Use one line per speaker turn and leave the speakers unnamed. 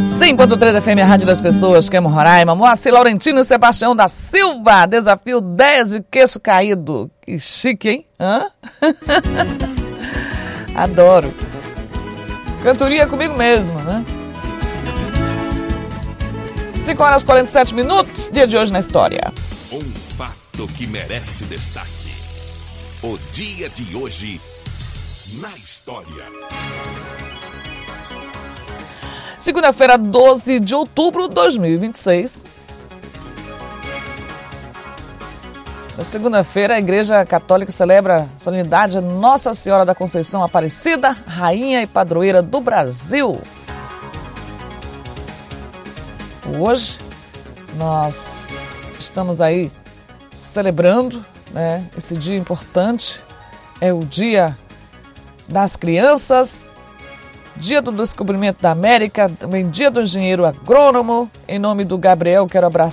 100.3 FM, a Rádio das Pessoas, Kemo Roraima, Moacir Laurentino e Sebastião da Silva. Desafio 10 de queixo caído. Que chique, hein? Hã? Adoro. Cantoria comigo mesmo, né? 5h47, dia de hoje na história.
Um fato que merece destaque. O dia de hoje na história.
Segunda-feira, 12 de outubro de 2026. Na segunda-feira, a Igreja Católica celebra a solenidade de Nossa Senhora da Conceição Aparecida, Rainha e Padroeira do Brasil. Hoje, nós estamos aí celebrando, né, esse dia importante. É o Dia das Crianças, Dia do Descobrimento da América, também Dia do Engenheiro Agrônomo. Em nome do Gabriel, quero abraçar